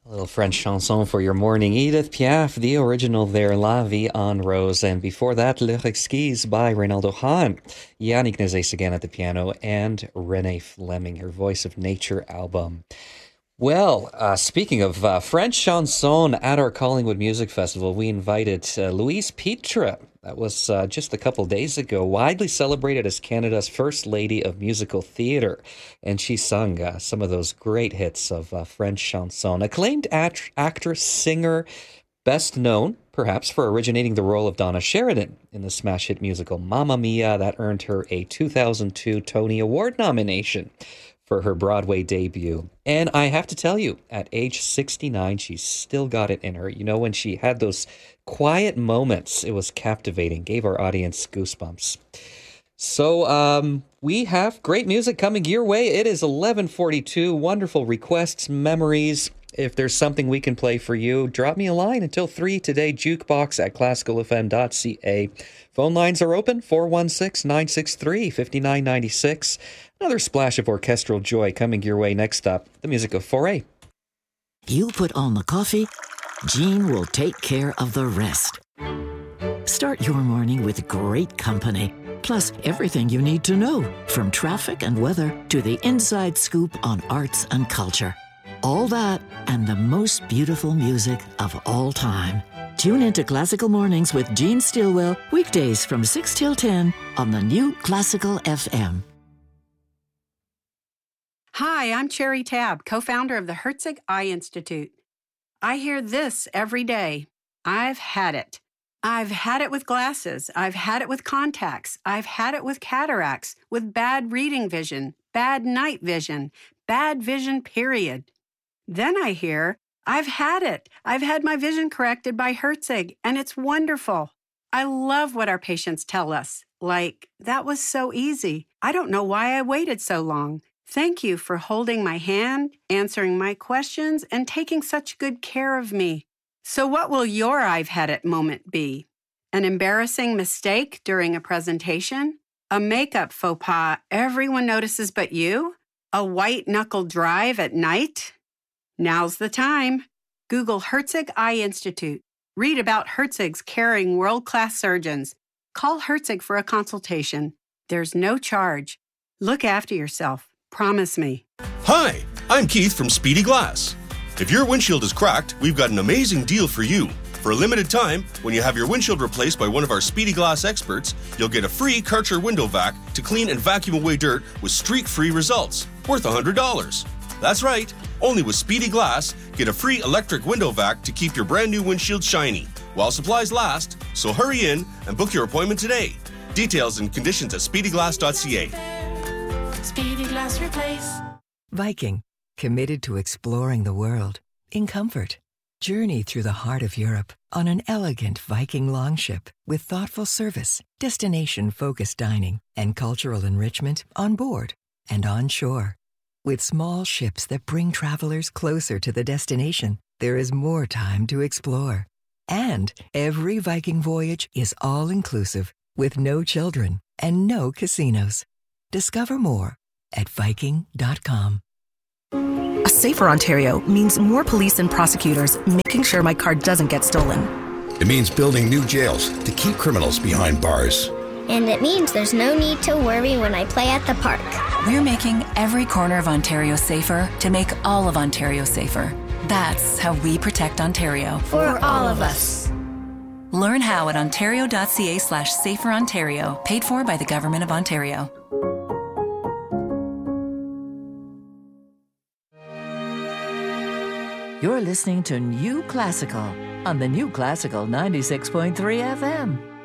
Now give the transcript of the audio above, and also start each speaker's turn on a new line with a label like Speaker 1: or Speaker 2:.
Speaker 1: A little French chanson for your morning. Edith Piaf, the original there, La Vie en Rose. And before that, Les Exquis by Reynaldo Hahn. Yannick Nazes again at the piano, and Renee Fleming, her Voice of Nature album. Well, speaking of French chanson, at our Collingwood Music Festival, we invited Louise Pitre. That was just a couple days ago, widely celebrated as Canada's First Lady of Musical Theatre. And she sung some of those great hits of French chanson. Acclaimed actress, singer, best known, perhaps, for originating the role of Donna Sheridan in the smash hit musical Mamma Mia, that earned her a 2002 Tony Award nomination for her Broadway debut. And I have to tell you, at age 69, she's still got it in her. You know, when she had those quiet moments, it was captivating, gave our audience goosebumps. So we have great music coming your way. It is 11:42. Wonderful requests, memories. If there's something we can play for you, drop me a line until 3 today, jukebox@classicalfm.ca. Phone lines are open, 416-963-5996. Another splash of orchestral joy coming your way next up. The music of Foray.
Speaker 2: You put on the coffee, Jean will take care of the rest. Start your morning with great company, plus everything you need to know, from traffic and weather to the inside scoop on arts and culture. All that and the most beautiful music of all time. Tune into Classical Mornings with Jean Stilwell, weekdays from 6 till 10 on the new Classical FM.
Speaker 3: Hi, I'm Cherry Tabb, co-founder of the Herzig Eye Institute. I hear this every day. I've had it. I've had it with glasses. I've had it with contacts. I've had it with cataracts, with bad reading vision, bad night vision, bad vision, period. Then I hear, I've had it. I've had my vision corrected by Herzig, and it's wonderful. I love what our patients tell us. Like, that was so easy. I don't know why I waited so long. Thank you for holding my hand, answering my questions, and taking such good care of me. So what will your I've had it moment be? An embarrassing mistake during a presentation? A makeup faux pas everyone notices but you? A white-knuckle drive at night? Now's the time. Google Herzig Eye Institute. Read about Herzig's caring world-class surgeons. Call Herzig for a consultation. There's no charge. Look after yourself. Promise me.
Speaker 4: Hi, I'm Keith from Speedy Glass. If your windshield is cracked, we've got an amazing deal for you. For a limited time, when you have your windshield replaced by one of our Speedy Glass experts, you'll get a free Karcher window vac to clean and vacuum away dirt with streak-free results, worth $100. That's right, only with Speedy Glass, get a free electric window vac to keep your brand new windshield shiny, while supplies last, so hurry in and book your appointment today. Details and conditions at speedyglass.ca.
Speaker 5: Speedy Glass Replace.
Speaker 6: Viking, committed to exploring the world in comfort. Journey through the heart of Europe on an elegant Viking longship with thoughtful service, destination-focused dining, and cultural enrichment on board and on shore. With small ships that bring travelers closer to the destination, there is more time to explore. And every Viking voyage is all-inclusive with no children and no casinos. Discover more at Viking.com.
Speaker 7: A safer Ontario means more police and prosecutors making sure my car doesn't get stolen.
Speaker 8: It means building new jails to keep criminals behind bars.
Speaker 9: And it means there's no need to worry when I play at the park.
Speaker 10: We're making every corner of Ontario safer to make all of Ontario safer. That's how we protect Ontario.
Speaker 9: For all of us.
Speaker 10: Learn how at ontario.ca/saferontario, paid for by the Government of Ontario.
Speaker 2: You're listening to New Classical on the New Classical 96.3 FM.